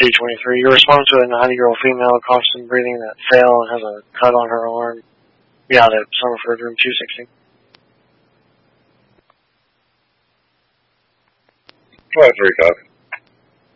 223. You respond to a 90-year-old female coughs and breathing that fell and has a cut on her arm. Yeah, that's Summerford, room 216. Go ahead, 3 copy.